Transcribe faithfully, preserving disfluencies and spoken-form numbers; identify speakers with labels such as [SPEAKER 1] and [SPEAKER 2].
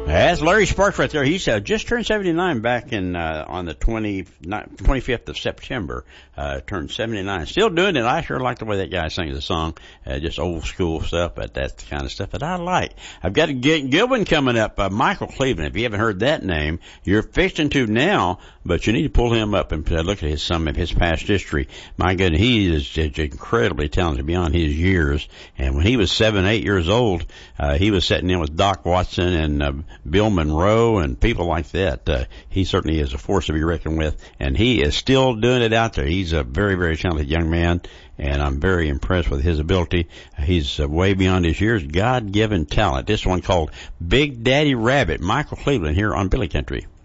[SPEAKER 1] That's Larry Sparks right there. He's uh, just turned seventy-nine back in uh, on the twenty-fifth of September. Uh, turned seventy-nine. Still doing it. I sure like the way that guy sings the song. Uh, just old school stuff, but that's the kind of stuff that I like. I've got a good, good one coming up. Uh, Michael Cleveland. If you haven't heard that name, you're fixing to now, but you need to pull him up and look at his some of his past history. My goodness, he is just incredibly talented beyond his years. And when he was seven, eight years old, uh, he was sitting in with Doc Watson and uh, Bill Monroe and people like that. Uh, he certainly is a force to be reckoned with, and he is still doing it out there. He's a very, very talented young man, and I'm very impressed with his ability. He's uh, way beyond his years, God-given talent. This one called Big Daddy Rabbit, Michael Cleveland here on Billy Country.